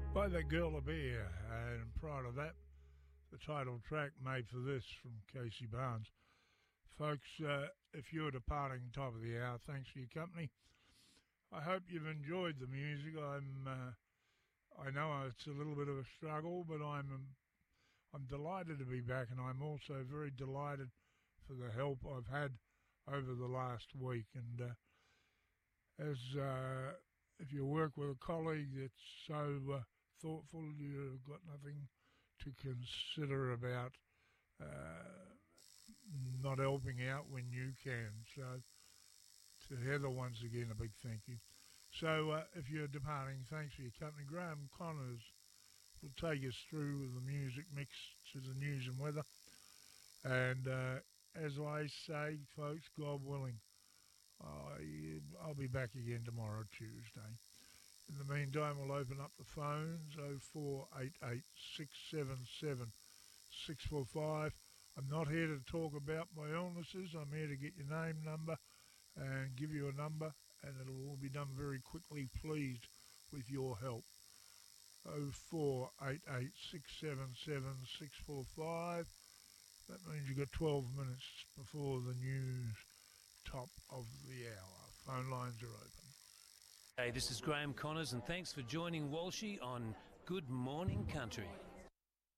By the Girl a Beer, and prior to that, the title track Made for This from Casey Barnes. Folks, if you're departing top of the hour, thanks for your company. I hope you've enjoyed the music. I know it's a little bit of a struggle, but I'm delighted to be back, and I'm also very delighted for the help I've had over the last week. And if you work with a colleague that's so thoughtful, you've got nothing to consider about not helping out when you can. So to Heather, once again, a big thank you. So if you're departing, thanks for your company. Graham Connors will take us through with the music mix to the news and weather. And as I say, folks, God willing, I'll be back again tomorrow, Tuesday. In the meantime, we'll open up the phones, 0488 677 645. I'm not here to talk about my illnesses. I'm here to get your name, number, and give you a number, and it'll all be done very quickly, pleased with your help. 0488 677 645. That means you've got 12 minutes before the news top of the hour. Phone lines are open. Hey, this is Graham Connors, and thanks for joining Walshy on Good Morning Country.